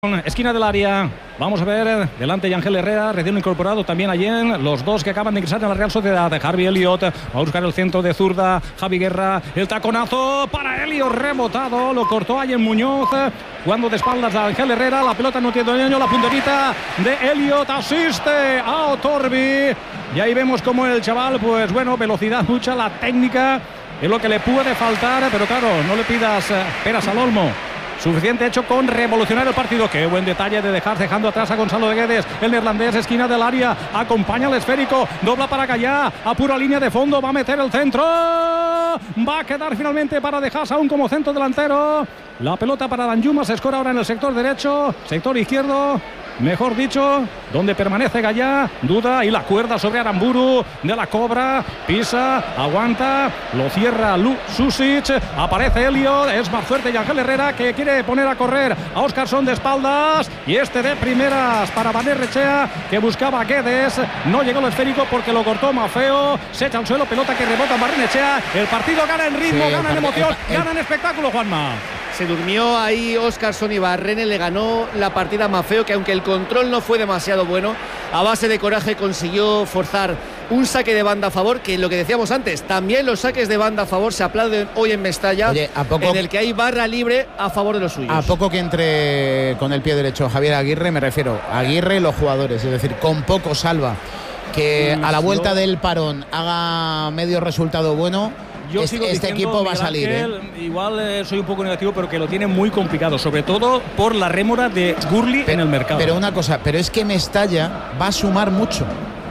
Esquina del área, vamos a ver, delante de Ángel Herrera, recién incorporado también Allen, los dos que acaban de ingresar en la Real Sociedad. Harvey Elliott va a buscar el centro de zurda, Javi Guerra, el taconazo para Elliott, rebotado, lo cortó Allen Muñoz, jugando de espaldas a Ángel Herrera, la pelota no tiene dueño, la punterita de Elliott asiste a Otorbi, y ahí vemos como el chaval, pues bueno, velocidad mucha, la técnica es lo que le puede faltar, pero claro, no le pidas peras al olmo. Suficiente hecho con revolucionar el partido. Qué buen detalle de dejando atrás a Gonzalo de Guedes. El neerlandés, esquina del área, acompaña al esférico, dobla para Gallá, a pura línea de fondo, va a meter el centro. Va a quedar finalmente para Dejas aún como centro delantero. La pelota para Danjuma, se escora ahora en el sector derecho, sector izquierdo, mejor dicho, donde permanece Gallá, duda y la cuerda sobre Aramburu, de la cobra, pisa, aguanta, lo cierra Susic, aparece Elliott, es más fuerte y Ángel Herrera que quiere poner a correr a Óscarson de espaldas y este de primeras para Banerrechea que buscaba a Guedes, no llegó el esférico porque lo cortó Maffeo, se echa al suelo, pelota que rebota Banerrechea, el partido gana en ritmo, sí, gana en emoción, gana en espectáculo, Juanma. Se durmió ahí Óscarson y Barrene, le ganó la partida a Maffeo, que aunque el control no fue demasiado bueno, a base de coraje consiguió forzar un saque de banda a favor, que lo que decíamos antes, también los saques de banda a favor se aplauden hoy en Mestalla. Oye, en el que hay barra libre a favor de los suyos. A poco que entre con el pie derecho Javier Aguirre, me refiero a Aguirre y los jugadores, es decir, con poco salva que a la vuelta del parón haga medio resultado bueno. Yo sigo este diciendo, equipo va a salir. Igual soy un poco negativo, pero que lo tiene muy complicado, sobre todo por la rémora de Gurli en el mercado. Pero una cosa, pero es que Mestalla va a sumar mucho.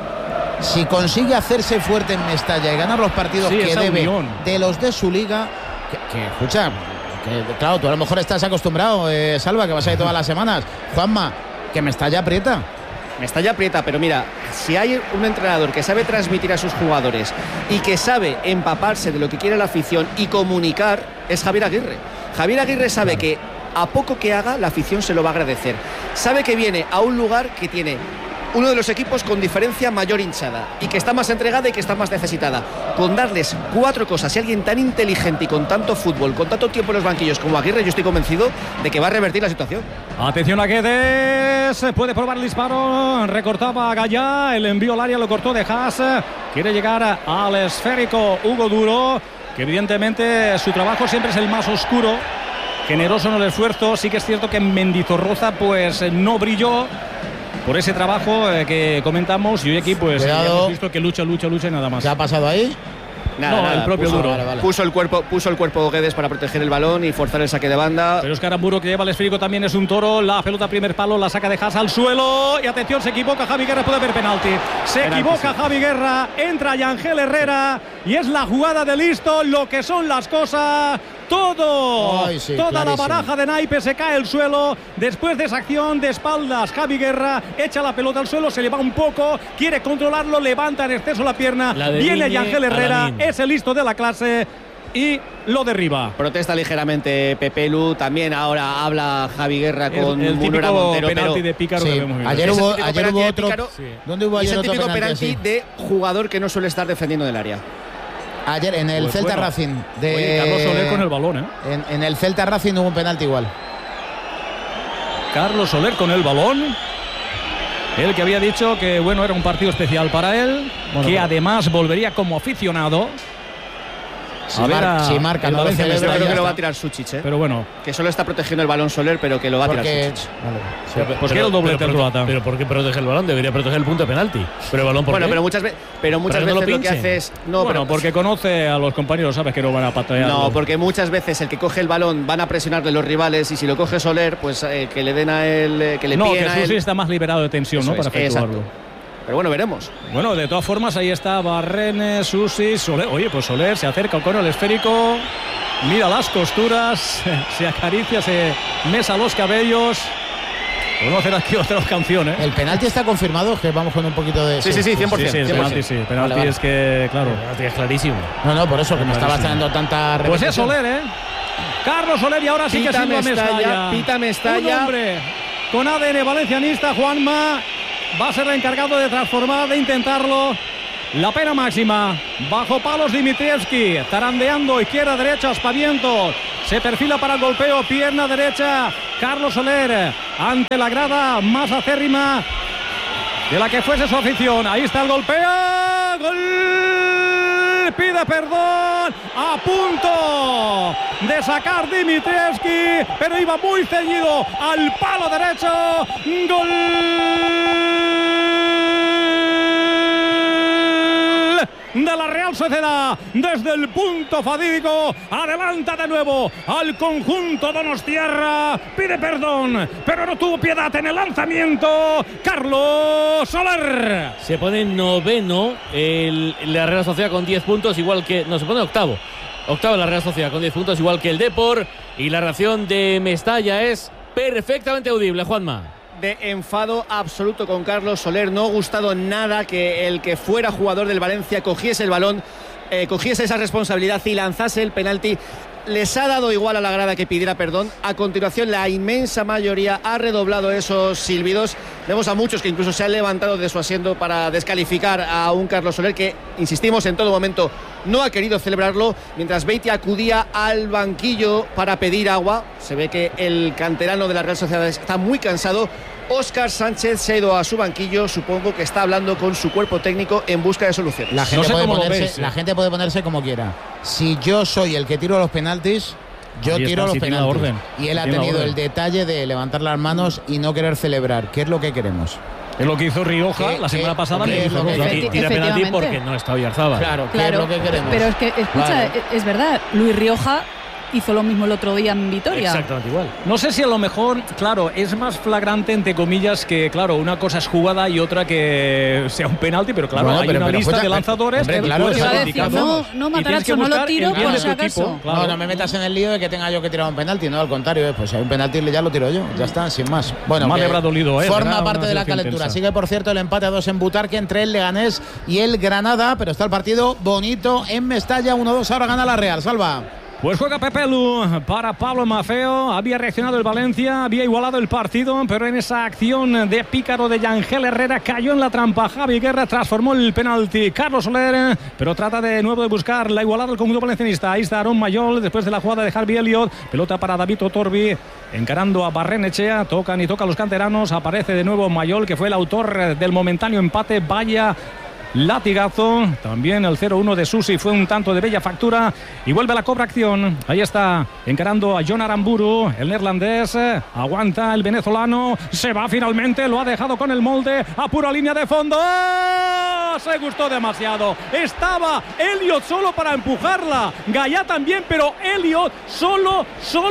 Si consigue hacerse fuerte en Mestalla y ganar los partidos que debe de los de su liga, que escucha, que claro, tú a lo mejor estás acostumbrado, Salva, que vas a ir todas las semanas. Juanma, que Mestalla aprieta. Mestalla aprieta, pero mira, si hay un entrenador que sabe transmitir a sus jugadores y que sabe empaparse de lo que quiere la afición y comunicar, es Javier Aguirre. Javier Aguirre sabe que a poco que haga, la afición se lo va a agradecer. Sabe que viene a un lugar que tiene uno de los equipos con diferencia mayor hinchada y que está más entregada y que está más necesitada. Con darles 4 cosas, y alguien tan inteligente y con tanto fútbol, con tanto tiempo en los banquillos como Aguirre, yo estoy convencido de que va a revertir la situación. Atención a Guedes, puede probar el disparo, recortaba a Gallá, el envío al área lo cortó de Haas, quiere llegar al esférico Hugo Duro, que evidentemente su trabajo siempre es el más oscuro, generoso en el esfuerzo. Sí que es cierto que en Mendizorroza pues no brilló por ese trabajo que comentamos, y hoy aquí pues hemos visto que lucha y nada más. ¿Qué ha pasado ahí? Nada, el propio Duro. Vale. Puso el cuerpo Guedes para proteger el balón y forzar el saque de banda. Pero es que Aramburu, que lleva el esférico, también es un toro. La pelota primer palo, la saca de Haas al suelo. Y atención, se equivoca Javi Guerra, puede haber penalti. Equivoca Javi Guerra, entra Ángel Herrera y es la jugada de listo, lo que son las cosas. Toda clarísimo. La baraja de naipes se cae al suelo después de esa acción de espaldas. Javi Guerra echa la pelota al suelo, se le va un poco, quiere controlarlo, levanta en exceso la pierna, viene Ángel Herrera, es el listo de la clase y lo derriba. Protesta ligeramente Pepe Lu, también ahora habla Javi Guerra con el típico Montero, penalti de Pícaro, sí, que vemos. Ayer hubo otro. Sí. ¿Dónde hubo ayer otro penalti? Penalti de jugador que no suele estar defendiendo del área. Ayer en el Celta Racing de Carlos Soler con el balón, en el Celta Racing hubo un penalti igual. Carlos Soler con el balón. Él que había dicho que bueno, era un partido especial para él, que además volvería como aficionado. Si marca, no lo celebra. Yo creo que lo va a tirar Suchic, pero bueno, que solo está protegiendo el balón Soler, pero que lo va a tirar Suchic. Pues quiero el doblete el croata. Pero ¿por qué protege el balón? Debería proteger el punto de penalti. Pero el balón, ¿por qué? Pero muchas veces lo que hace es porque conoce a los compañeros, sabes que no van a patear. No, porque muchas veces el que coge el balón van a presionarle los rivales, y si lo coge Soler, pues que le den a él, que le piden a él. Susi está más liberado de tensión, ¿no? Para efectuarlo. Exacto. Pero bueno, veremos. Bueno, de todas formas, ahí está Barrene, Susi, Soler. Oye, pues Soler se acerca con el esférico, mira las costuras, se acaricia, se mesa los cabellos. Podemos hacer aquí otra canción, ¿eh? El penalti está confirmado, que vamos con un poquito de... Sí, 100%. Sí, el penalti sí. Penalti vale. Es que, claro. El penalti es clarísimo. No, por eso, que me estaba dando tanta repetición. Pues es Soler, ¿eh? Carlos Soler, y ahora sí que silba Mestalla. Pita Mestalla. Un hombre con ADN valencianista, Juanma. Va a ser el encargado de transformar, de intentarlo. La pena máxima. Bajo palos Dimitrievski. Tarandeando izquierda, derecha, aspavientos. Se perfila para el golpeo. Pierna derecha Carlos Soler ante la grada más acérrima de la que fuese su afición. Ahí está el golpeo. ¡Gol! Pide perdón. A punto de sacar Dimitrievski, pero iba muy ceñido al palo derecho. ¡Gol! De la Real Sociedad desde el punto fatídico. Adelanta de nuevo al conjunto donostiarra. Pide perdón, pero no tuvo piedad en el lanzamiento. Carlos Soler. Se pone noveno la Real Sociedad con 10 puntos, igual que... No, se pone octavo. Octavo la Real Sociedad con 10 puntos, igual que el Depor. Y la reacción de Mestalla es perfectamente audible, Juanma. De enfado absoluto con Carlos Soler. No ha gustado nada que el que fuera jugador del Valencia cogiese el balón, cogiese esa responsabilidad y lanzase el penalti. Les ha dado igual a la grada que pidiera perdón. A continuación, la inmensa mayoría ha redoblado esos silbidos. Vemos a muchos que incluso se han levantado de su asiento para descalificar a un Carlos Soler que, insistimos, en todo momento no ha querido celebrarlo. Mientras Beatty acudía al banquillo para pedir agua, se ve que el canterano de la Real Sociedad está muy cansado. Óscar Sánchez se ha ido a su banquillo, supongo que está hablando con su cuerpo técnico en busca de soluciones. La gente puede ponerse como quiera. Si yo soy el que tiro los penaltis, yo tiro los penaltis. Y él ha tenido el detalle de levantar las manos y no querer celebrar. ¿Qué es lo que queremos? Es lo que hizo Rioja la semana pasada. Tira penalti porque no está Oyarzábal. Claro, es lo que queremos. Pero es que, escucha, es verdad, Luis Rioja hizo lo mismo el otro día en Vitoria. Exactamente igual. No sé si a lo mejor, claro, es más flagrante, entre comillas, que, claro, una cosa es jugada y otra que sea un penalti, pero claro, hay una lista de lanzadores. Claro, no, Matarazzo, no lo tiro por si acaso. Claro. No me metas en el lío de que tenga yo que tirar un penalti, no, al contrario, pues si hay un penalti ya lo tiro yo, ya está, sin más. Bueno, más le habrá dolido, forma parte de la calentura. Sigue, por cierto, el empate a 2 en Butarque entre el Leganés y el Granada, pero está el partido bonito en Mestalla, 1-2, ahora gana la Real. Salva. Pues juega Pepe Lu para Pablo Maffeo. Había reaccionado el Valencia, había igualado el partido, pero en esa acción de pícaro de Yangel Herrera cayó en la trampa. Javi Guerra transformó el penalti. Carlos Soler, pero trata de nuevo de buscar la igualada del conjunto valencianista. Ahí está Aaron Mayol después de la jugada de Harvey Elliott. Pelota para David Otorbi, encarando a Barrenechea. Tocan y tocan los canteranos. Aparece de nuevo Mayol, que fue el autor del momentáneo empate. Vaya latigazo. También el 0-1 de Susi fue un tanto de bella factura. Y vuelve la cobra acción. Ahí está encarando a John Aramburu, el neerlandés. Aguanta el venezolano. Se va finalmente. Lo ha dejado con el molde. A pura línea de fondo. ¡Oh! Se gustó demasiado. Estaba Elliott solo para empujarla. Gallá también, pero Elliott solo.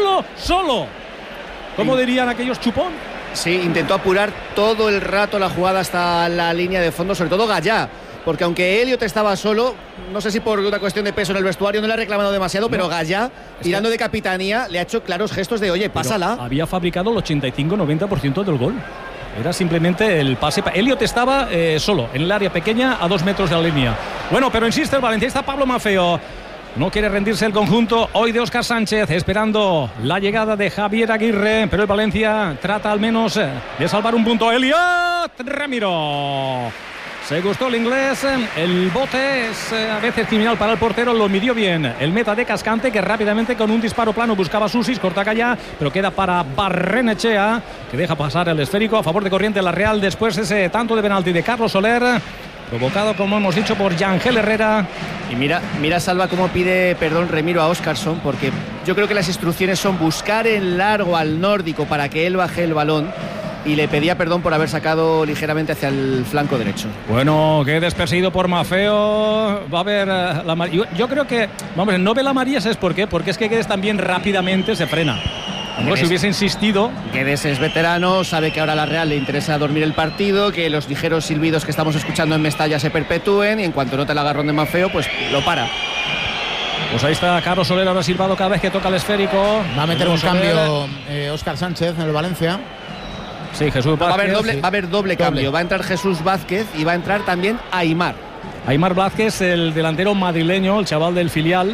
¿Cómo dirían aquellos, chupón? Sí, intentó apurar todo el rato la jugada hasta la línea de fondo, sobre todo Gallá. Porque aunque Elliott estaba solo, no sé si por una cuestión de peso en el vestuario no le ha reclamado demasiado, pero Gallá, tirando de capitanía, le ha hecho claros gestos de, oye, pásala. Pero había fabricado el 85-90% del gol. Era simplemente el pase. Elliott estaba solo, en el área pequeña, a 2 metros de la línea. Bueno, pero insiste el valencianista Pablo Maffeo. No quiere rendirse el conjunto hoy de Óscar Sánchez, esperando la llegada de Javier Aguirre, pero el Valencia trata al menos de salvar un punto. Elliott Ramiro. Se gustó el inglés, el bote es a veces criminal para el portero, lo midió bien el meta de Cascante, que rápidamente con un disparo plano buscaba a Susis, corta Gallá, pero queda para Barrenechea, que deja pasar el esférico a favor de corriente la Real, después ese tanto de penalti de Carlos Soler, provocado, como hemos dicho, por Yangel Herrera. Y mira Salva cómo pide perdón Remiro a Óscarson, porque yo creo que las instrucciones son buscar en largo al nórdico para que él baje el balón, y le pedía perdón por haber sacado ligeramente hacia el flanco derecho. Bueno, que desperseguido por Maffeo. Va a haber la yo creo que, vamos, no ve la María, ¿sabes por qué? Porque es que Guedes también rápidamente se frena. Como si hubiese insistido. Guedes es veterano, sabe que ahora a la Real le interesa dormir el partido, que los ligeros silbidos que estamos escuchando en Mestalla se perpetúen, y en cuanto nota el agarrón de Maffeo, pues lo para. Pues ahí está Carlos Soler, ahora silbado cada vez que toca el esférico. Va a meter un cambio Óscar Sánchez en el Valencia. Sí, Jesús Vázquez. Va a haber doble cambio. Va a entrar Jesús Vázquez y va a entrar también Aimar. Aimar Vázquez, el delantero madrileño, el chaval del filial.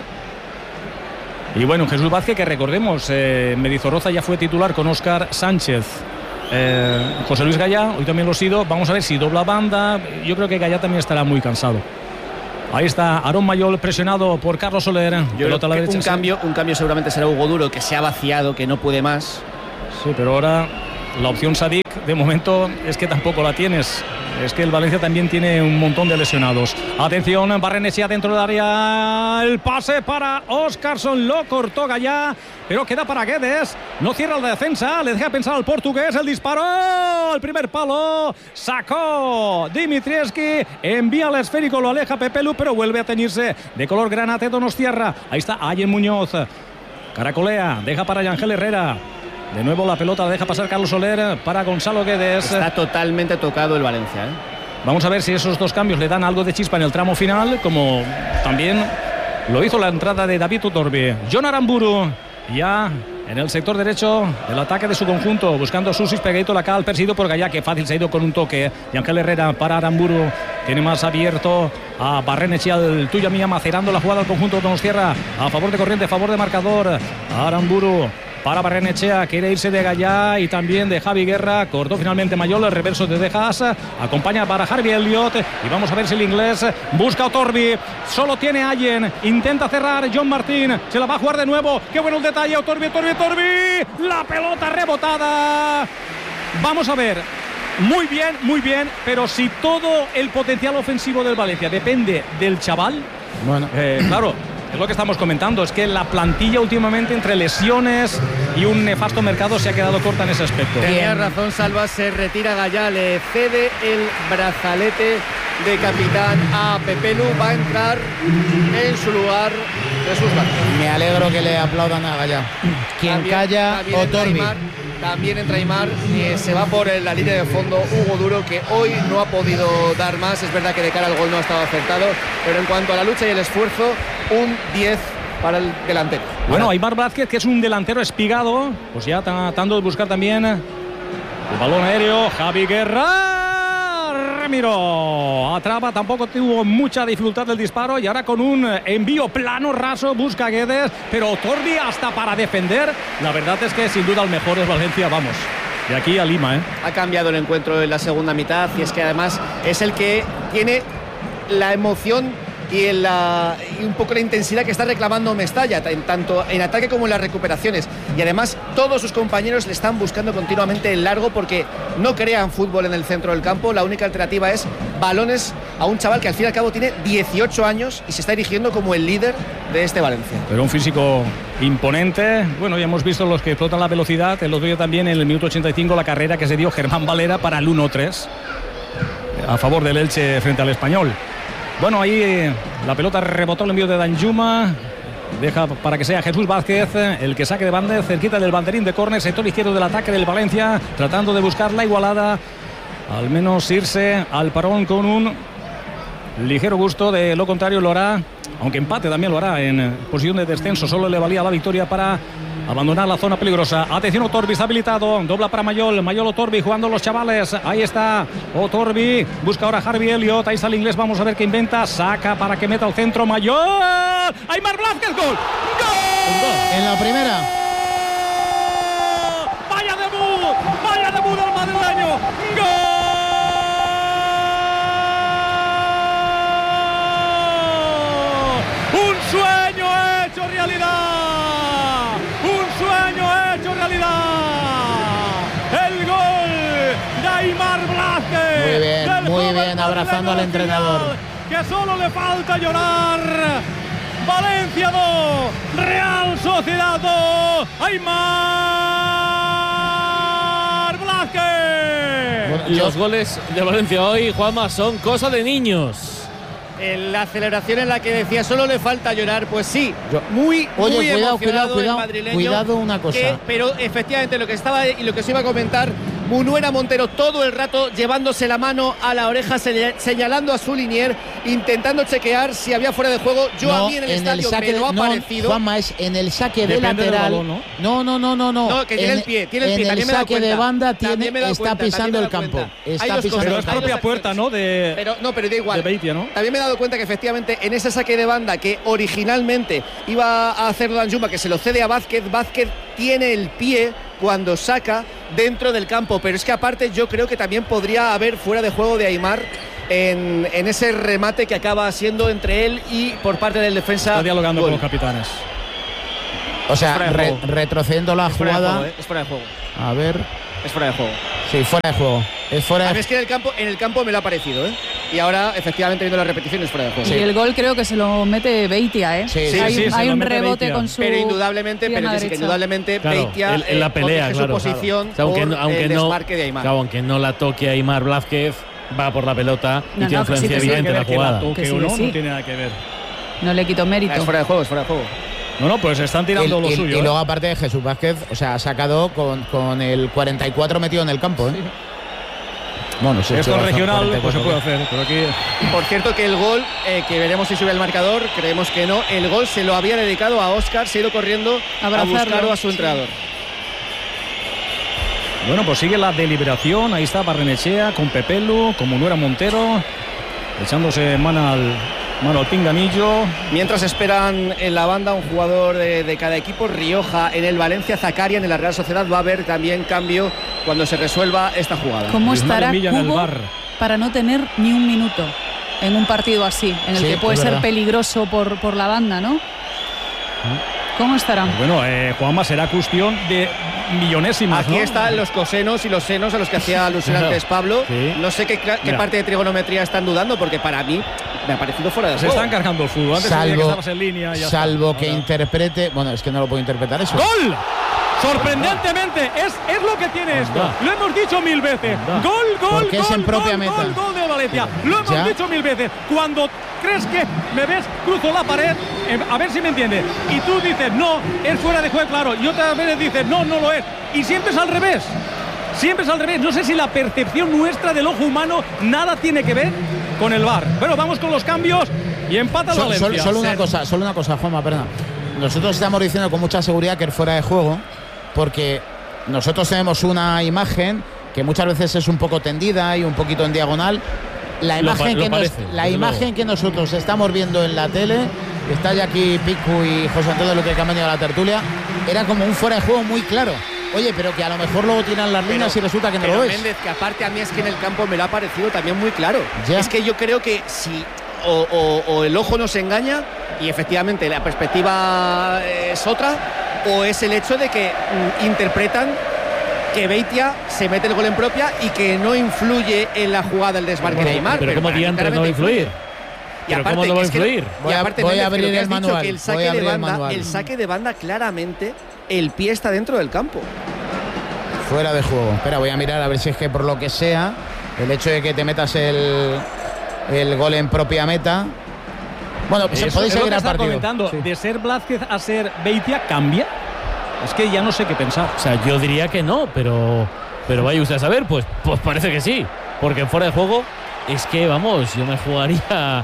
Y bueno, Jesús Vázquez, que recordemos, Mendizorroza ya fue titular con Óscar Sánchez. José Luis Gallá, hoy también lo ha sido. Vamos a ver si dobla banda. Yo creo que Gallá también estará muy cansado. Ahí está Aaron Mayol presionado por Carlos Soler. Yo creo que un cambio seguramente será Hugo Duro, que se ha vaciado, que no puede más. Sí, pero ahora la opción Sadik, de momento, es que tampoco la tienes. Es que el Valencia también tiene un montón de lesionados. Atención, Barrenechea dentro del área. El pase para Óscarson, lo cortó Gallá, pero queda para Guedes. No cierra la defensa, le deja pensar al portugués. El disparo, el primer palo, sacó Dimitrievski, envía el esférico, lo aleja Pepelu, pero vuelve a teñirse de color granate Donostiarra. Ahí está Ayen Muñoz, caracolea, deja para Yangel Herrera. De nuevo la pelota la deja pasar Carlos Soler para Gonzalo Guedes. Está totalmente tocado el Valencia, ¿eh? Vamos a ver si esos dos cambios le dan algo de chispa en el tramo final, como también lo hizo la entrada de David Utorbi. Jon Aramburu ya en el sector derecho del ataque de su conjunto, buscando Susis pegadito la cal, perseguido por Gallá, que fácil se ha ido con un toque. Y Ángel Herrera para Aramburu, tiene más abierto a Barrenechea, el tuya mía, macerando la jugada del conjunto de Donostiarra a favor de corriente, a favor de marcador. Aramburu para Barrenechea, quiere irse de Gallá y también de Javi Guerra. Cortó finalmente Mayol, el reverso de Dejas. Acompaña para Harvey Elliott. Y vamos a ver si el inglés busca a Otorbi. Solo tiene Allen. Intenta cerrar John Martín. Se la va a jugar de nuevo. Qué bueno el detalle. Otorbi. La pelota rebotada. Vamos a ver. Muy bien. Pero si todo el potencial ofensivo del Valencia depende del chaval. Bueno, claro. Es lo que estamos comentando, es que la plantilla últimamente, entre lesiones y un nefasto mercado, se ha quedado corta en ese aspecto. Tenía razón Salva, se retira Gallá, le cede el brazalete de capitán a Pepelu, va a entrar en su lugar Jesús Vázquez. Me alegro que le aplaudan a Gallá. Quien calla, Otorbi. También entra Aimar, se va por la línea de fondo Hugo Duro, que hoy no ha podido dar más. Es verdad que de cara al gol no ha estado acertado, pero en cuanto a la lucha y el esfuerzo, un 10 para el delantero. Bueno, Aimar Vázquez, que es un delantero espigado, pues ya tratando de buscar también el balón aéreo. Javi Guerra, Ramiro atrapa, tampoco tuvo mucha dificultad del disparo, y ahora con un envío plano, raso, busca a Guedes, pero Otorbi hasta para defender. La verdad es que sin duda el mejor es Valencia, vamos, de aquí a Lima, ¿eh? Ha cambiado el encuentro en la segunda mitad, y es que además es el que tiene la emoción y un poco la intensidad que está reclamando Mestalla, tanto en ataque como en las recuperaciones. Y además todos sus compañeros le están buscando continuamente el largo, porque no crean fútbol en el centro del campo. La única alternativa es balones a un chaval que al fin y al cabo tiene 18 años y se está erigiendo como el líder de este Valencia. Pero un físico imponente. Bueno, ya hemos visto los que explotan la velocidad. El otro día también, en el minuto 85, la carrera que se dio Germán Valera para el 1-3 a favor del Elche frente al Español. Bueno, ahí la pelota rebotó, el envío de Danjuma. Deja para que sea Jesús Vázquez el que saque de banda, cerquita del banderín de córner, sector izquierdo del ataque del Valencia, tratando de buscar la igualada, al menos irse al parón con un ligero gusto. De lo contrario lo hará, aunque empate también lo hará en posición de descenso. Solo le valía la victoria para abandonar la zona peligrosa. Atención, Otorbi está habilitado, dobla para Mayol, Otorbi jugando los chavales. Ahí está Otorbi, busca ahora Harvey Elliott, ahí está el inglés, vamos a ver qué inventa, saca para que meta al centro Mayol. Aimar Vázquez, gol. ¡Gol! En la primera. Vaya debut del madrileño. ¡Gol! Un sueño hecho realidad. El gol de Aimar Vázquez. Muy bien, abrazando al entrenador. Que solo le falta llorar. Valencia 2, Real Sociedad 2. Aimar Vázquez. Bueno, los goles de Valencia hoy, Juanma, son cosa de niños. La aceleración en la que decía solo le falta llorar, pues sí, muy emocionado el madrileño. Cuidado una cosa. Pero efectivamente lo que estaba y lo que se iba a comentar, Munuera Montero todo el rato llevándose la mano a la oreja, señalando a su linier, intentando chequear si había fuera de juego. A mí en el estadio me lo ha parecido. Juanma, es en el saque de lateral. Balón, No, que tiene el pie. En el saque de banda está pisando el campo. Pero es propia puerta, ¿no? Pero da igual. De Beitia, ¿no? También me he dado cuenta que efectivamente en ese saque de banda que originalmente iba a hacer Danjuma, que se lo cede a Vázquez tiene el pie cuando saca dentro del campo, pero es que aparte yo creo que también podría haber fuera de juego de Aimar en ese remate que acaba siendo entre él y por parte del defensa. Está dialogando con los capitanes. O sea, retrocediendo la jugada. Es fuera de juego. A ver. Es fuera de juego. Sí, fuera de juego. Es fuera de... A mí es que en el campo me lo ha parecido, ¿eh? Y ahora, efectivamente, viendo la repetición, es fuera de juego. Y el gol creo que se lo mete Beitia, ¿eh? Sí, hay un rebote con su pero indudablemente, derecha. Beitia en la pelea, su posición aunque el desmarque de Aimar. Claro, aunque no la toque Aimar Blázquez, va por la pelota y tiene influencia evidente en la jugada. No tiene nada que ver. No le quito mérito. Es fuera de juego, es fuera de juego. No, pues están tirando lo suyo. Y luego, aparte de Jesús Vázquez, o sea, ha sacado con el 44 metido en el campo, ¿eh? Sí. Bueno, sí, esto regional pues se puede hacer, pero aquí... Por cierto, que el gol, que veremos si sube el marcador, creemos que no, el gol se lo había dedicado a Óscar, se ha ido corriendo a buscarlo a su entrenador. Bueno, pues sigue la deliberación, ahí está Barrenechea con Pepelu, con Munuera Montero, echándose mano al pinganillo. Mientras esperan en la banda un jugador de cada equipo, Rioja en el Valencia, Zakaria en la Real Sociedad. Va a haber también cambio cuando se resuelva esta jugada. ¿Cómo estará Cubo para no tener ni un minuto en un partido así, en el que puede ser peligroso por la banda, ¿no? ¿Cómo estará? Bueno, Juanma, será cuestión de millonésimas. Aquí están los cosenos y los senos a los que hacía alusión antes Pablo. Sí. No sé qué parte de trigonometría están dudando, porque para mí me ha parecido fuera de juego. Se están cargando el fútbol. Antes que estabas en línea. Salvo que interprete. Bueno, es que no lo puedo interpretar eso. ¡Gol! Sorprendentemente, es lo que tiene esto. Lo hemos dicho 1000 veces. Gol, es en propia meta. Gol de Valencia. Lo hemos dicho 1000 veces. Cuando crees que me ves, cruzo la pared, a ver si me entiendes. Y tú dices, no, es fuera de juego, claro. Y otras veces dices, no, no lo es. Y siempre es al revés. Siempre es al revés. No sé si la percepción nuestra del ojo humano nada tiene que ver con el VAR. Pero vamos con los cambios y empata el Valencia. Solo una cosa, Juanma, perdona. Nosotros estamos diciendo con mucha seguridad que es fuera de juego, porque nosotros tenemos una imagen que muchas veces es un poco tendida y un poquito en diagonal. La imagen que nosotros estamos viendo en la tele, está ya aquí Picu y José Antonio, lo que han venido a la tertulia, era como un fuera de juego muy claro. Oye, pero que a lo mejor luego tiran las líneas y resulta que no lo es. Méndez, que aparte a mí es que en el campo me lo ha parecido también muy claro. Ya. Es que yo creo que si o el ojo nos engaña y efectivamente la perspectiva es otra, o es el hecho de que interpretan que Beitia se mete el gol en propia y que no influye en la jugada el desmarque de Aimar. Pero ¿cómo diantres no va a influir? Y aparte, ¿cómo no va a influir? Voy a abrir el manual. Que el saque de banda claramente el pie está dentro del campo. Fuera de juego. Espera, voy a mirar a ver si es que por lo que sea, el hecho de que te metas el gol en propia meta. Bueno, pues podéis seguir al partido. Comentando, sí. De ser Blázquez a ser Beitia, ¿cambia? Es que ya no sé qué pensar. O sea, yo diría que no, pero vaya usted a saber, pues parece que sí. Porque en fuera de juego es que, vamos, yo me jugaría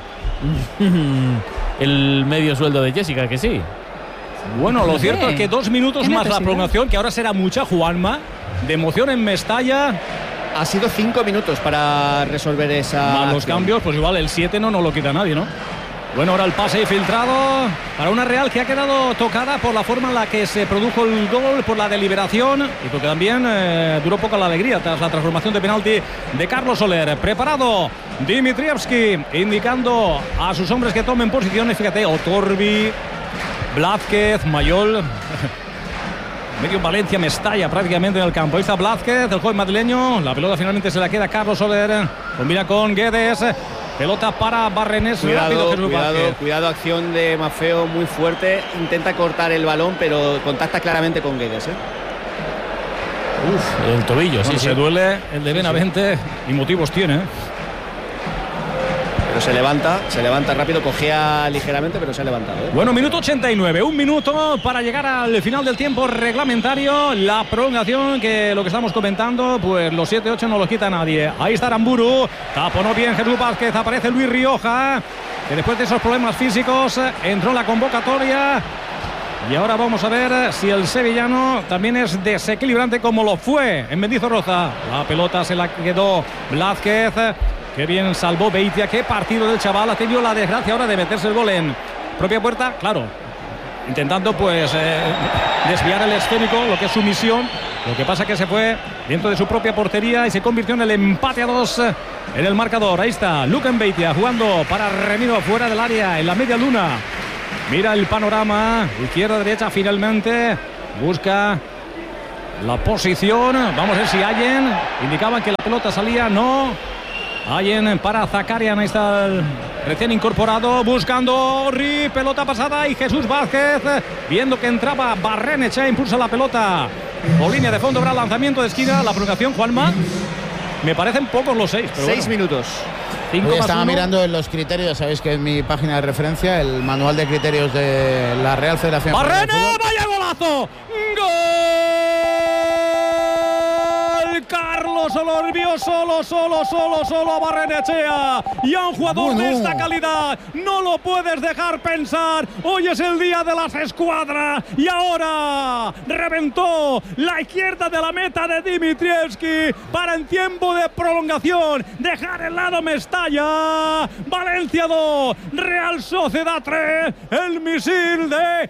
el medio sueldo de Jessica, que sí. Bueno, lo cierto es que 2 minutos más la prolongación, que ahora será mucha, Juanma, de emoción en Mestalla. Ha sido 5 minutos para resolver esa. Más los cambios, pues igual el 7 no lo quita nadie, ¿no? Bueno, ahora el pase filtrado para una Real que ha quedado tocada por la forma en la que se produjo el gol, por la deliberación y porque también duró poco la alegría tras la transformación de penalti de Carlos Soler. Preparado Dimitrievski, indicando a sus hombres que tomen posiciones. Fíjate, Otorbi, Blázquez, Mayol. Medio Valencia, Mestalla prácticamente en el campo. Ahí está Blázquez, el joven madrileño. La pelota finalmente se la queda Carlos Soler. Combina con Guedes. Pelota para Barrenés. Cuidado, acción de Maffeo muy fuerte. Intenta cortar el balón, pero contacta claramente con Guedes. El tobillo, sí. Se duele el de Benavente y motivos tiene. Pero se levanta rápido, cojea ligeramente, pero se ha levantado. Bueno, minuto 89, 1 minuto para llegar al final del tiempo reglamentario. La prolongación, que lo que estamos comentando, pues los 7-8 no los quita nadie. Ahí está Aramburu, taponó bien Jesús Vázquez, aparece Luis Rioja, que después de esos problemas físicos entró en la convocatoria. Y ahora vamos a ver si el sevillano también es desequilibrante como lo fue en Mendizorroza. La pelota se la quedó Blázquez. Qué bien salvó Beitia, qué partido del chaval. Ha tenido la desgracia ahora de meterse el gol en propia puerta, claro, intentando pues desviar el esférico, lo que es su misión. Lo que pasa que se fue dentro de su propia portería y se convirtió en el empate a 2 en el marcador. Ahí está Luquen Beitia jugando para Remiro fuera del área, en la media luna. Mira el panorama, izquierda, derecha, finalmente busca la posición. Vamos a ver si Allen. Indicaban que la pelota salía, no. Allen para Zakarian, ahí está el recién incorporado, buscando pelota pasada y Jesús Vázquez, viendo que entraba Barrenechea, impulsa la pelota por línea de fondo, habrá lanzamiento de esquina, la prolongación, Juanma. Me parecen pocos los 6. 6 minutos. Estaba mirando en los criterios, sabéis que es mi página de referencia, el manual de criterios de la Real Federación. ¡Barrena! ¡Vaya golazo! ¡Gol! Carlos Soler vio solo a Barrenechea. Y a un jugador de esta calidad no lo puedes dejar pensar. Hoy es el día de las escuadras. Y ahora reventó la izquierda de la meta de Dimitrievski para en tiempo de prolongación dejar el lado Mestalla. Valencia 2, Real Sociedad 3. El misil de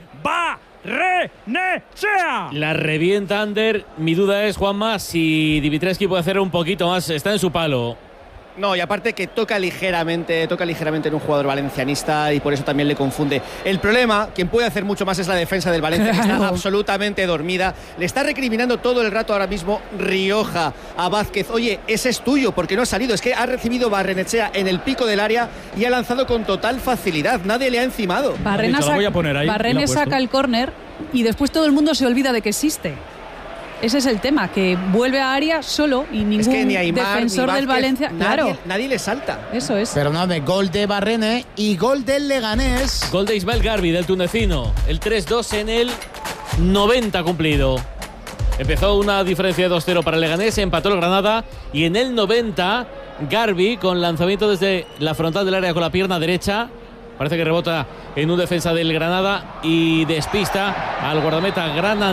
Barrenechea. La revienta Ander. Mi duda es, Juanma, si Dimitrievski puede hacer un poquito más. Está en su palo. No, y aparte que toca ligeramente en un jugador valencianista y por eso también le confunde. El problema, quien puede hacer mucho más es la defensa del Valencia, que está absolutamente dormida. Le está recriminando todo el rato ahora mismo Rioja a Vázquez. Oye, ese es tuyo, porque no ha salido. Es que ha recibido Barrenechea en el pico del área y ha lanzado con total facilidad. Nadie le ha encimado. Barrena saca el córner y después todo el mundo se olvida de que existe. Ese es el tema, que vuelve a área solo y ningún ni Aimar, defensor ni Vázquez, del Valencia. Nadie le salta. Eso es. Perdóname, gol de Barrene y gol del Leganés. Gol de Ismael Garbi, del tunecino. El 3-2 en el 90 cumplido. Empezó una diferencia de 2-0 para el Leganés, empató el Granada y en el 90 Garbi con lanzamiento desde la frontal del área con la pierna derecha. Parece que rebota en un defensa del Granada y despista al guardameta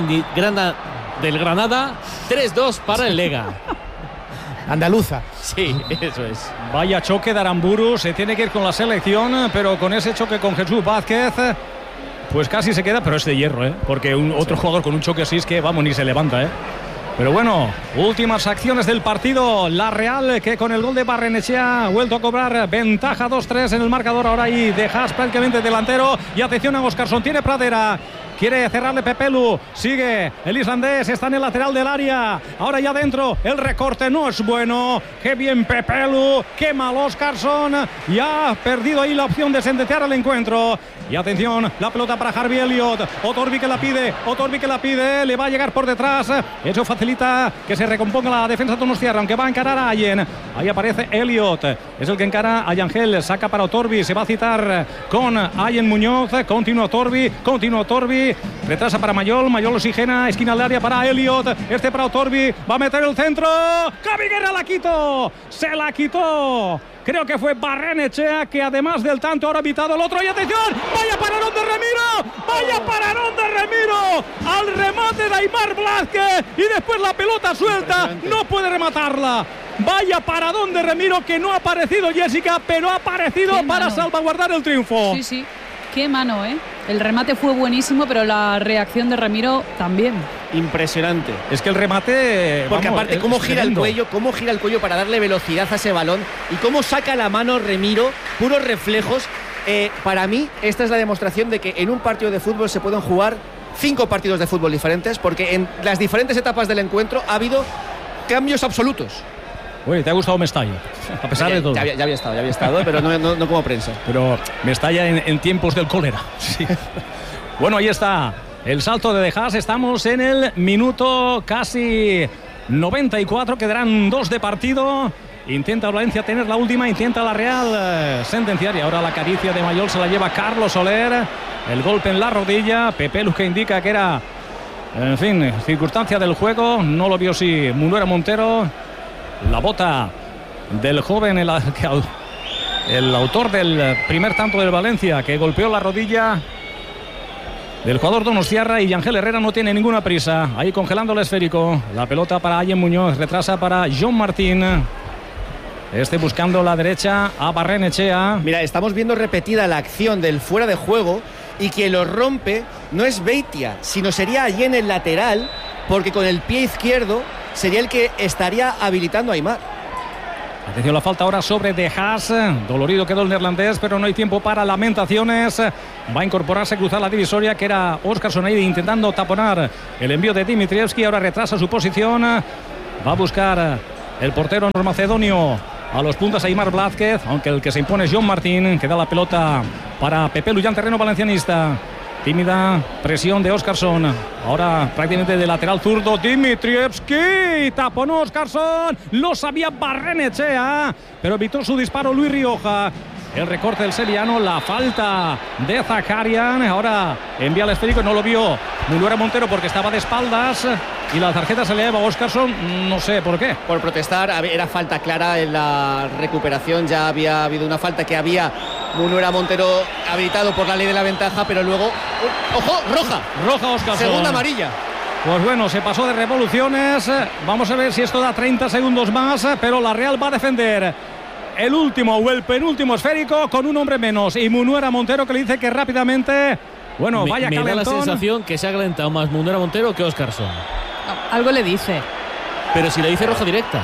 del Granada. 3-2 para el Lega. Andaluza. Sí, eso es. Vaya choque de Aramburu, se tiene que ir con la selección, pero con ese choque con Jesús Vázquez, pues casi se queda, pero es de hierro, porque otro jugador con un choque así es que, vamos, ni se levanta, Pero bueno, últimas acciones del partido. La Real, que con el gol de Barrenechea ha vuelto a cobrar ventaja 2-3 en el marcador. Ahora ahí De Haas prácticamente delantero. Y atención a Óscarson, tiene Pradera. Quiere cerrarle Pepelu, sigue el islandés, está en el lateral del área, ahora ya dentro, el recorte no es bueno, qué bien Pepelu, qué mal Óscarson, ya ha perdido ahí la opción de sentenciar el encuentro. Y atención, la pelota para Harvey Elliott, Otorbi que la pide, le va a llegar por detrás, eso facilita que se recomponga la defensa de Donostiarra, aunque va a encarar a Allen, ahí aparece Elliott, es el que encara a Yangel, saca para Otorbi, se va a citar con Allen Muñoz, continúa Otorbi, retrasa para Mayol oxigena, esquina del área para Elliott, para Otorbi, va a meter el centro, Javi Guerra se la quitó. Creo que fue Barrenechea, que además del tanto ahora ha evitado el otro. Y atención, vaya pararón de Remiro, al remate de Aimar Blázquez y después la pelota suelta, no puede rematarla. Vaya paradón de Remiro, que no ha aparecido Jessica, pero ha aparecido para salvaguardar el triunfo. Sí, qué mano, El remate fue buenísimo, pero la reacción de Remiro también. Impresionante. Es que el remate... Porque aparte, cómo gira el cuello para darle velocidad a ese balón y cómo saca la mano Remiro, puros reflejos. Para mí, esta es la demostración de que en un partido de fútbol se pueden jugar 5 partidos de fútbol diferentes, porque en las diferentes etapas del encuentro ha habido cambios absolutos. Oye, ¿te ha gustado Mestalla? A pesar de todo. Ya había estado, pero no como prensa. Pero Mestalla en tiempos del cólera. Sí. Bueno, ahí está el salto de De Haas. Estamos en el minuto casi 94. Quedarán 2 de partido. Intenta Valencia tener la última. Intenta la Real sentenciar. Y ahora la caricia de Mayol se la lleva Carlos Soler. El golpe en la rodilla. Pepelu, que indica que era, en fin, circunstancia del juego. No lo vio si Munuera Montero. La bota del joven, el autor del primer tanto del Valencia, que golpeó la rodilla del jugador Donostiarra, y Ángel Herrera no tiene ninguna prisa, ahí congelando el esférico. La pelota para Allen Muñoz, retrasa para John Martín, buscando la derecha a Barrenechea. Mira, estamos viendo repetida la acción del fuera de juego, y quien lo rompe no es Beitia, sino sería Allen el lateral, porque con el pie izquierdo sería el que estaría habilitando a Aimar. Atención, la falta ahora sobre De Haas. Dolorido quedó el neerlandés, pero no hay tiempo para lamentaciones. Va a incorporarse, cruzar la divisoria, que era Óskarsson ahí intentando taponar el envío de Dimitrievski. Ahora retrasa su posición. Va a buscar el portero normacedonio a los puntas Aimar Blázquez, aunque el que se impone es John Martín, que da la pelota para Pepe Luyan, terreno valencianista. Tímida presión de Óskarsson. Ahora prácticamente de lateral zurdo Dimitrievski. Tapón Óskarsson. Lo sabía Barrenechea, pero evitó su disparo Luis Rioja. El recorte del sevillano, la falta de Zakarian. Ahora envía el esférico, no lo vio Munuera Montero porque estaba de espaldas. Y la tarjeta se le lleva a Óskarsson, no sé por qué. Por protestar, era falta clara en la recuperación. Ya había habido una falta que había Munuera Montero habilitado por la ley de la ventaja, pero luego... ¡Ojo! ¡Roja! Roja Óskarsson. Segunda amarilla. Pues bueno, se pasó de revoluciones. Vamos a ver si esto da 30 segundos más, pero la Real va a defender el último o el penúltimo esférico con un hombre menos. Y Munuera Montero, que le dice que rápidamente... Bueno, vaya calentón. Me da la sensación que se ha calentado más Munuera Montero que Óskarsson. Algo le dice. Pero si le dice roja directa.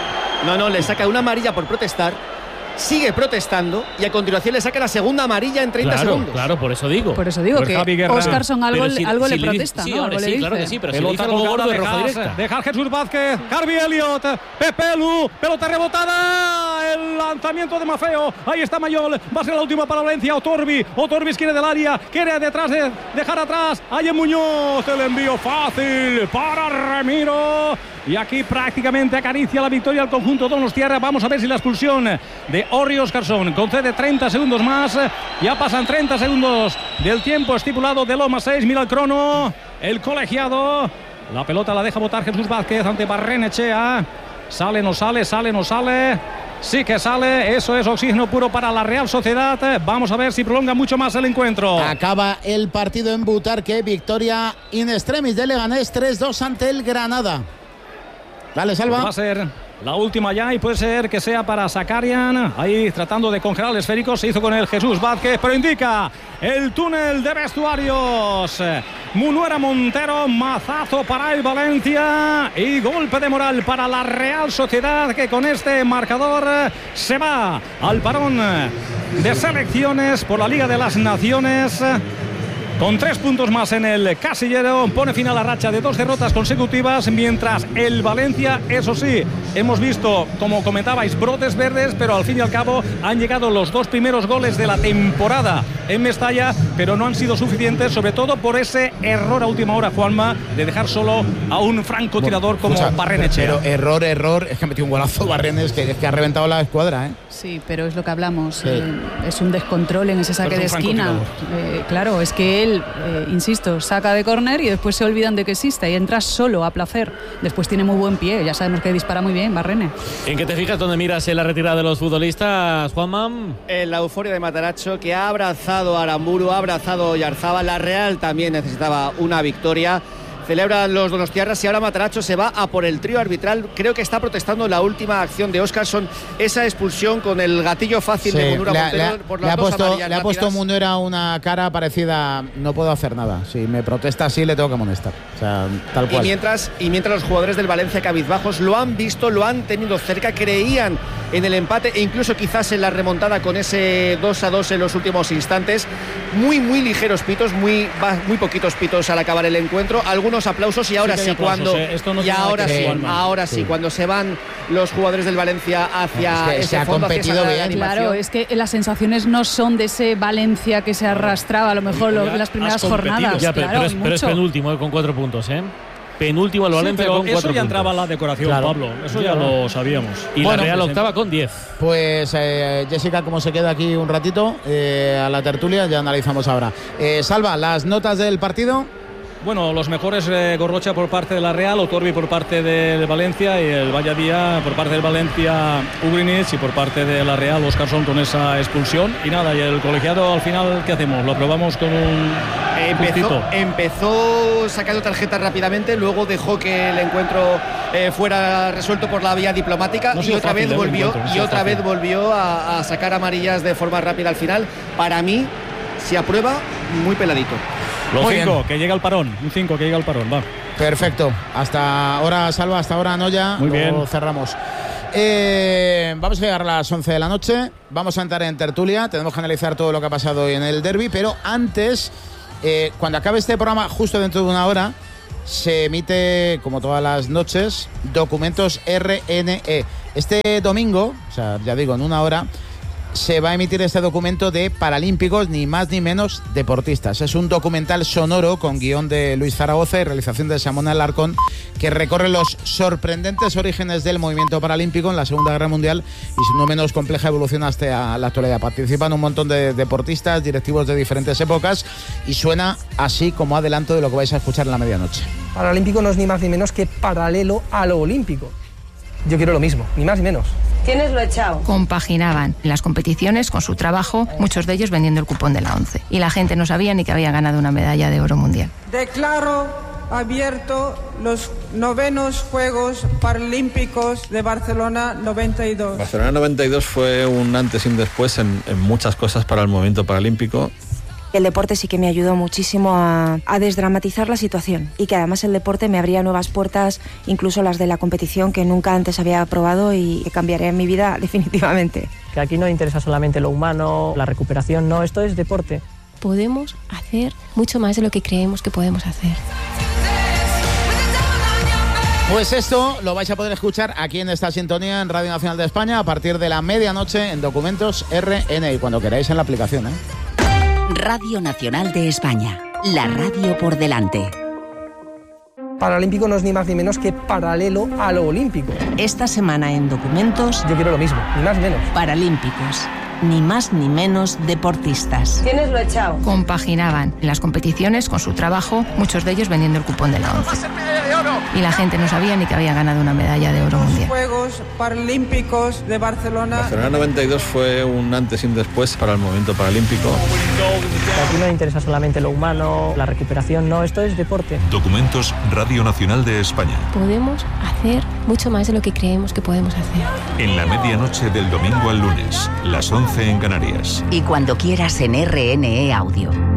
No, le saca una amarilla por protestar. Sigue protestando y a continuación le saca la segunda amarilla en 30 segundos. Claro, por eso digo. Por eso digo pues que Óskarsson algo le protesta, sí, ¿no? Algo sí, le dice. claro que sí, pero pelota si le dice algo gordo de roja directa. Dejar Jesús Vázquez, Harvey Elliott, Pepe Lu, pelota rebotada, el lanzamiento de Maffeo, ahí está Mayol, va a ser la última para Valencia. Otorbi quiere del área, quiere detrás de dejar atrás, ahí en Muñoz, el envío fácil para Remiro. Y aquí prácticamente acaricia la victoria al conjunto donostiarra. Vamos a ver si la expulsión de Orri Óskarsson concede 30 segundos más. Ya pasan 30 segundos del tiempo estipulado de Loma 6. Mira el crono, el colegiado. La pelota la deja botar Jesús Vázquez ante Barrenechea. Sale, no sale, sale, no sale. Sí que sale, eso es oxígeno puro para la Real Sociedad. Vamos a ver si prolonga mucho más el encuentro. Acaba el partido en Butarque, victoria in extremis de Leganés 3-2 ante el Granada. Dale, Salva. Va a ser la última ya y puede ser que sea para Zakarian. Ahí tratando de congelar el esférico. Se hizo con el Jesús Vázquez, pero indica el túnel de vestuarios. Munuera Montero, mazazo para el Valencia y golpe de moral para la Real Sociedad, que con este marcador se va al parón de selecciones por la Liga de las Naciones. Con 3 puntos más en el casillero, pone fin a la racha de 2 derrotas consecutivas, mientras el Valencia, eso sí, hemos visto, como comentabais, brotes verdes, pero al fin y al cabo han llegado los 2 primeros goles de la temporada en Mestalla, pero no han sido suficientes, sobre todo por ese error a última hora, Juanma, de dejar solo a un francotirador como Barrenechea. Pero error, es que ha metido un golazo Barrenes que ha reventado la escuadra, ¿eh? Sí, pero es lo que hablamos, sí. Es un descontrol en ese saque de esquina. Claro, es que él, insisto, saca de córner y después se olvidan de que existe y entra solo a placer. Después tiene muy buen pie, ya sabemos que dispara muy bien Barrene. ¿En qué te fijas? ¿Dónde miras en la retirada de los futbolistas, Juanma? En la euforia de Matarazzo, que ha abrazado a Aramburu, ha abrazado a Oyarzabal. La Real también necesitaba una victoria. Celebran los donostiarras y ahora Matarazzo se va a por el trío arbitral. Creo que está protestando la última acción de Óskarsson, esa expulsión con el gatillo fácil de Munuera Montero por las dos amarillas. Le ha puesto Munuera una cara parecida, no puedo hacer nada. Si me protesta así, le tengo que amonestar. O sea, tal cual. Y mientras los jugadores del Valencia cabizbajos lo han visto, lo han tenido cerca, creían en el empate e incluso quizás en la remontada con ese 2-2 en los últimos instantes. Muy ligeros pitos, muy poquitos pitos al acabar el encuentro. Algunos aplausos y ahora sí, cuando cuando se van los jugadores del Valencia hacia ese fondo, competido hacia bien. Claro, es que las sensaciones no son de ese Valencia que se arrastraba a lo mejor las primeras jornadas. Ya, pero es penúltimo con 4 puntos, ¿eh? Penúltimo el Valencia con 4 puntos. Eso ya entraba en la decoración, claro. Pablo. Eso ya lo sabíamos. Y la Real octava con 10. Pues Jessica, como se queda aquí un ratito a la tertulia, ya analizamos ahora. Salva, las notas del partido. Bueno, los mejores, Gorrocha por parte de la Real, Otorbi por parte del Valencia y el Valladía por parte del Valencia, Ugrinic, y por parte de la Real, Óskarsson con esa expulsión. Y nada, y el colegiado al final, ¿qué hacemos? Lo probamos con un empezó sacando tarjetas rápidamente, luego dejó que el encuentro fuera resuelto por la vía diplomática y otra vez volvió a sacar amarillas de forma rápida al final. Para mí, si aprueba, muy peladito. Los 5 que llega el parón, un 5 que llega el parón, va. Perfecto. Hasta ahora, Salva, hasta ahora Noya. Muy bien. Cerramos. Vamos a llegar a las 11 de la noche. Vamos a entrar en tertulia. Tenemos que analizar todo lo que ha pasado hoy en el derbi. Pero antes, cuando acabe este programa, justo dentro de una hora, se emite, como todas las noches, Documentos RNE. Este domingo, o sea, ya digo, en una hora, se va a emitir este documento de Paralímpicos, ni más ni menos deportistas. Es un documental sonoro con guión de Luis Zaragoza y realización de Simón Alarcón, que recorre los sorprendentes orígenes del movimiento paralímpico en la Segunda Guerra Mundial y su no menos compleja evolución hasta la actualidad. Participan un montón de deportistas, directivos de diferentes épocas, y suena así como adelanto de lo que vais a escuchar en la medianoche. Paralímpico no es ni más ni menos que paralelo a lo olímpico. Yo quiero lo mismo, ni más ni menos. ¿Quiénes lo echaban? Compaginaban las competiciones con su trabajo, muchos de ellos vendiendo el cupón de la ONCE. Y la gente no sabía ni que habían ganado una medalla de oro mundial. Declaro abierto los 9º Juegos Paralímpicos de Barcelona 92. Barcelona 92 fue un antes y un después en muchas cosas para el movimiento paralímpico. El deporte sí que me ayudó muchísimo a desdramatizar la situación, y que además el deporte me abría nuevas puertas, incluso las de la competición, que nunca antes había probado y que cambiaría mi vida definitivamente. Que aquí no interesa solamente lo humano, la recuperación, no, esto es deporte. Podemos hacer mucho más de lo que creemos que podemos hacer. Pues esto lo vais a poder escuchar aquí en esta sintonía en Radio Nacional de España a partir de la medianoche en Documentos RN, y cuando queráis en la aplicación, Radio Nacional de España, la radio por delante. Paralímpico no es ni más ni menos que paralelo a lo olímpico. Esta semana en Documentos... Yo quiero lo mismo, ni más ni menos. Paralímpicos, ni más ni menos deportistas. ¿Quiénes lo echaban? Compaginaban las competiciones con su trabajo, muchos de ellos vendiendo el cupón de la ONCE. Y la gente no sabía ni que habían ganado una medalla de oro mundial. Juegos Paralímpicos de Barcelona. Barcelona 92 fue un antes y un después para el movimiento paralímpico. Aquí no interesa solamente lo humano, la recuperación, no, esto es deporte. Documentos Radio Nacional de España. Podemos hacer mucho más de lo que creemos que podemos hacer. En la medianoche del domingo al lunes, las 11 en Canarias. Y cuando quieras en RNE Audio.